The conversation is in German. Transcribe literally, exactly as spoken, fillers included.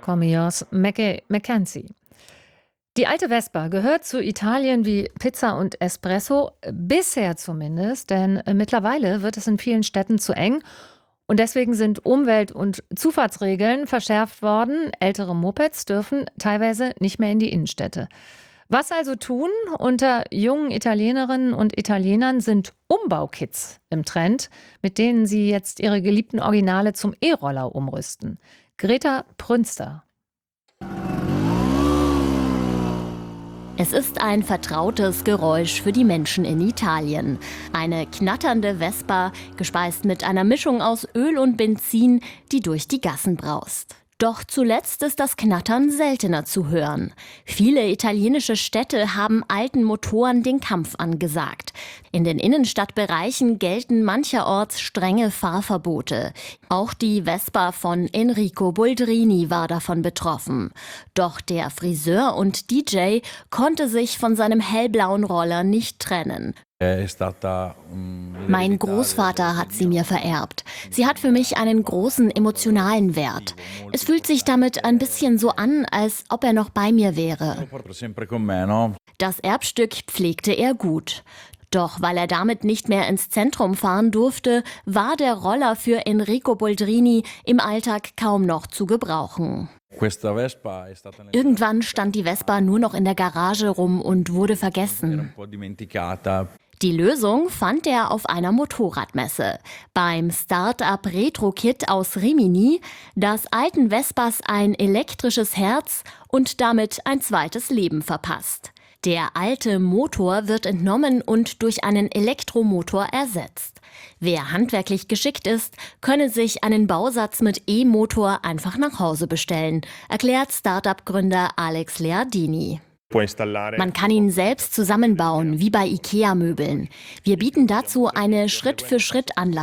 Cormillos Macke- Mackenzie. Die alte Vespa gehört zu Italien wie Pizza und Espresso, bisher zumindest, denn äh, mittlerweile wird es in vielen Städten zu eng und deswegen sind Umwelt- und Zufahrtsregeln verschärft worden. Ältere Mopeds dürfen teilweise nicht mehr in die Innenstädte. Was also tun? Unter jungen Italienerinnen und Italienern sind Umbaukits im Trend, mit denen sie jetzt ihre geliebten Originale zum E-Roller umrüsten. Greta Prünster. Es ist ein vertrautes Geräusch für die Menschen in Italien. Eine knatternde Vespa, gespeist mit einer Mischung aus Öl und Benzin, die durch die Gassen braust. Doch zuletzt ist das Knattern seltener zu hören. Viele italienische Städte haben alten Motoren den Kampf angesagt. In den Innenstadtbereichen gelten mancherorts strenge Fahrverbote. Auch die Vespa von Enrico Boldrini war davon betroffen. Doch der Friseur und D J konnte sich von seinem hellblauen Roller nicht trennen. Mein Großvater hat sie mir vererbt. Sie hat für mich einen großen emotionalen Wert. Es fühlt sich damit ein bisschen so an, als ob er noch bei mir wäre. Das Erbstück pflegte er gut. Doch weil er damit nicht mehr ins Zentrum fahren durfte, war der Roller für Enrico Boldrini im Alltag kaum noch zu gebrauchen. Irgendwann stand die Vespa nur noch in der Garage rum und wurde vergessen. Die Lösung fand er auf einer Motorradmesse. Beim Start-up Retro-Kit aus Rimini, das alten Vespas ein elektrisches Herz und damit ein zweites Leben verpasst. Der alte Motor wird entnommen und durch einen Elektromotor ersetzt. Wer handwerklich geschickt ist, könne sich einen Bausatz mit E-Motor einfach nach Hause bestellen, erklärt Start-up-Gründer Alex Leardini. Man kann ihn selbst zusammenbauen, wie bei IKEA-Möbeln. Wir bieten dazu eine Schritt-für-Schritt-Anleitung.